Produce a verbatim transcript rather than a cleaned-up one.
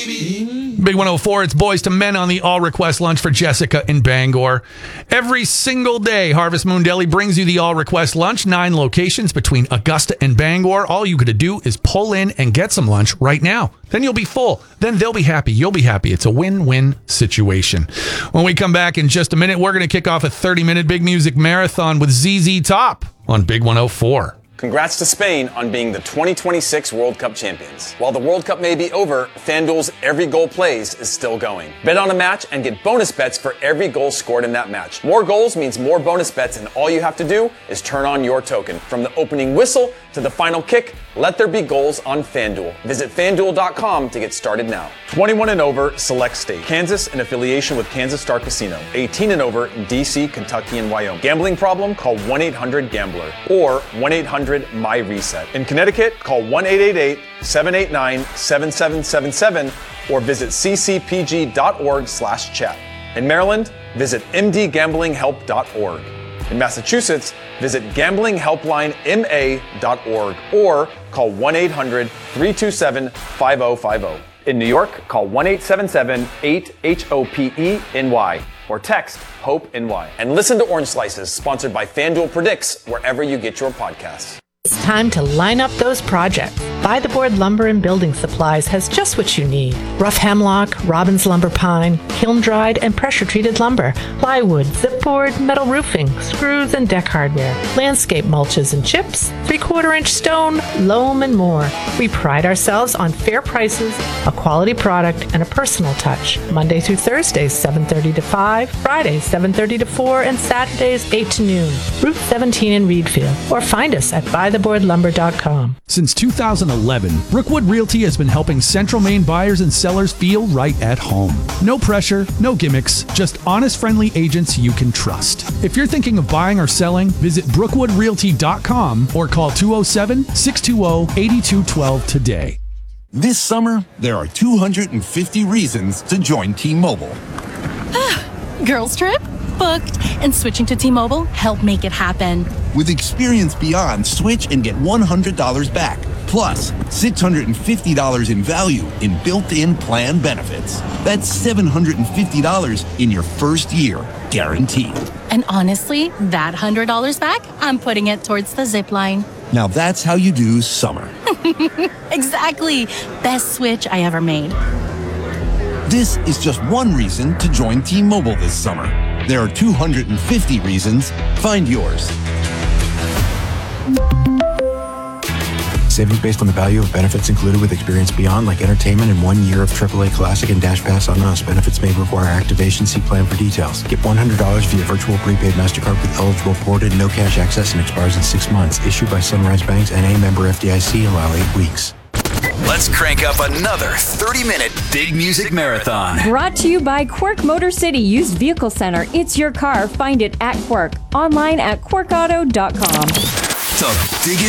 baby. Big one oh four, it's Boys to Men on the all-request lunch for Jessica in Bangor. Every single day, Harvest Moon Deli brings you the all-request lunch. Nine locations between Augusta and Bangor. All you got to do is pull in and get some lunch right now. Then you'll be full. Then they'll be happy. You'll be happy. It's a win-win situation. When we come back in just a minute, we're going to kick off a thirty-minute big music marathon with Z Z Top on Big one oh four. Congrats to Spain on being the twenty twenty-six World Cup champions. While the World Cup may be over, FanDuel's Every Goal Plays is still going. Bet on a match and get bonus bets for every goal scored in that match. More goals means more bonus bets, and all you have to do is turn on your token. From the opening whistle to the final kick, let there be goals on FanDuel. Visit FanDuel dot com to get started now. twenty-one and over, select state. Kansas in affiliation with Kansas Star Casino. eighteen and over, D C, Kentucky, and Wyoming. Gambling problem? Call one eight hundred gambler or one eight hundred my reset. In Connecticut, call one eight eight eight, seven eight nine, seven seven seven seven or visit c c p g dot org slash chat. In Maryland, visit m d gambling help dot org. In Massachusetts, visit gambling helpline m a dot org or call one eight hundred, three two seven, five oh five oh. In New York, call one eight seven seven, eight, H O P E N Y or text HOPE-N-Y. And listen to Orange Slices, sponsored by FanDuel Predicts, wherever you get your podcasts. It's time to line up those projects. By the Board Lumber and Building Supplies has just what you need. Rough hemlock, Robbins lumber pine, kiln-dried and pressure-treated lumber, plywood, zipboard, metal roofing, screws and deck hardware, landscape mulches and chips, three-quarter inch stone, loam, and more. We pride ourselves on fair prices, a quality product, and a personal touch. Monday through Thursdays, seven thirty to five, Fridays, seven thirty to four, and Saturdays, eight to noon. Route seventeen in Reedfield. Or find us at by the board lumber dot com. Since two thousand eleven, Brookwood Realty has been helping Central Maine buyers and sellers feel right at home. No pressure, no gimmicks, just honest, friendly agents you can trust. If you're thinking of buying or selling, visit brookwood realty dot com or call two oh seven, six two oh, eight two one two today. This summer, there are two hundred fifty reasons to join T-Mobile. Girls trip? Booked. And switching to T-Mobile helped make it happen. With Experience Beyond, switch and get one hundred dollars back. Plus, six hundred fifty dollars in value in built-in plan benefits. That's seven hundred fifty dollars in your first year, guaranteed. And honestly, that one hundred dollars back, I'm putting it towards the zip line. Now that's how you do summer. Exactly. Best switch I ever made. This is just one reason to join T-Mobile this summer. There are two hundred fifty reasons. Find yours. Savings based on the value of benefits included with Experience Beyond, like entertainment and one year of triple A Classic and Dash Pass on us. Benefits may require activation. See plan for details. Get one hundred dollars via virtual prepaid MasterCard with eligible ported, no cash access, and expires in six months. Issued by Sunrise Banks, N A member F D I C. Allow eight weeks. Let's crank up another thirty-minute big music marathon. Brought to you by Quirk Motor City Used Vehicle Center. It's your car. Find it at Quirk. Online at quirk auto dot com. The biggest